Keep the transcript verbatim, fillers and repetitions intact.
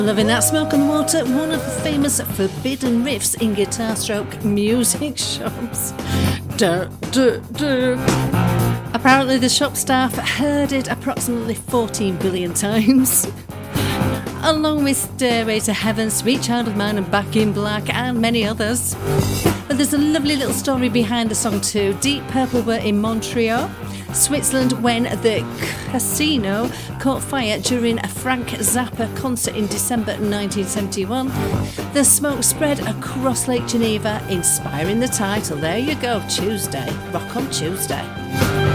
Loving that Smoke on the Water, one of the famous forbidden riffs in guitar stroke music shops. Duh, duh, duh. Apparently the shop staff heard it approximately fourteen billion times. Along with Stairway to Heaven, Sweet Child of Mine and Back in Black and many others. But there's a lovely little story behind the song too. Deep Purple were in Montreal, Switzerland when the casino caught fire during a Frank Zappa concert in December nineteen seventy-one. The smoke spread across Lake Geneva, inspiring the title. There you go, Tuesday. Rock on Tuesday.